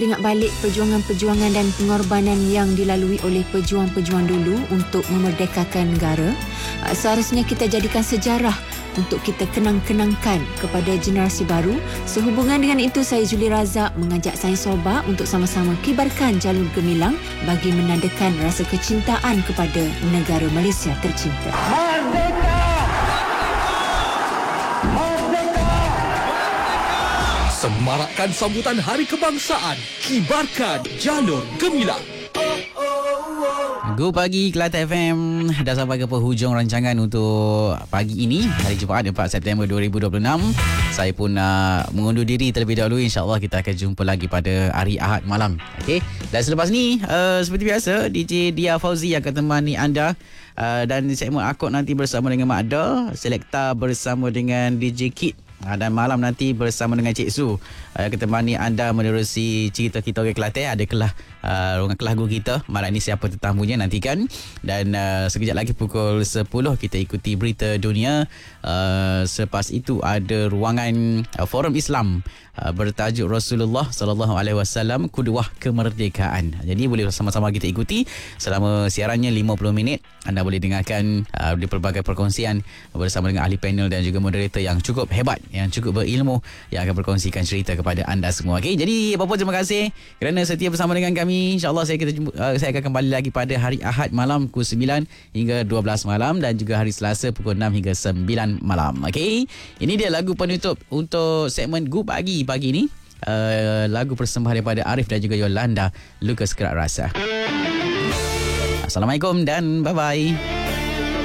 Ingat balik perjuangan-perjuangan dan pengorbanan yang dilalui oleh pejuang-pejuang dulu untuk memerdekakan negara. Seharusnya kita jadikan sejarah untuk kita kenang-kenangkan kepada generasi baru. Sehubungan dengan itu, saya Julie Razak mengajak saya Soba untuk sama-sama kibarkan jalur gemilang bagi menandakan rasa kecintaan kepada negara Malaysia tercinta. Semarakkan sambutan Hari Kebangsaan. Kibarkan jalur gemilang. Go Pagi Kelantan FM dah sampai ke penghujung rancangan untuk pagi ini, hari Jumaat 4 September 2026. Saya pun mengundur diri terlebih dahulu. InsyaAllah kita akan jumpa lagi pada hari Ahad malam. Okay? Dan selepas ni seperti biasa, DJ Dia Fauzi akan temani anda. Dan segmen Akok nanti bersama dengan Mak Da, Selekta bersama dengan DJ Kid. Dan malam nanti bersama dengan Cik Su ketemani anda menerusi cerita kita orang Kelantan. Ada ruangan kelas guru kita. Malam ni siapa tetamunya nantikan. Dan sekejap lagi pukul 10 kita ikuti berita dunia. Selepas itu ada ruangan Forum Islam bertajuk Rasulullah SAW Kuduah Kemerdekaan. Jadi boleh sama-sama kita ikuti selama siarannya 50 minit. Anda boleh dengarkan di pelbagai perkongsian bersama dengan ahli panel dan juga moderator yang cukup hebat, yang cukup berilmu, yang akan berkongsikan cerita kepada anda semua. Okay? Jadi apa-apa, terima kasih kerana setia bersama dengan kami. InsyaAllah saya akan kembali lagi pada hari Ahad malam pukul 9 hingga 12 malam dan juga hari Selasa pukul 6 hingga 9 malam. Okay? Ini dia lagu penutup untuk segmen Go Pagi ini. Lagu persembahan daripada Arif dan juga Yolanda, Lukas Kerak Rasa. Assalamualaikum dan bye-bye.